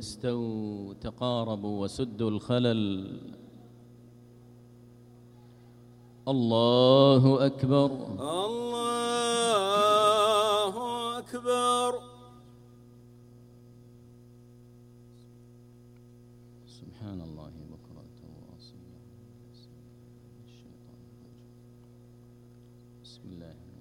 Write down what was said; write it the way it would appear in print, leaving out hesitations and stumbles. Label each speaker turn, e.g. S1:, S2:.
S1: واستووا تقاربوا وسدوا الخلل. الله أكبر
S2: الله أكبر.
S1: سبحان الله بكرة وأصيلا. بسم الله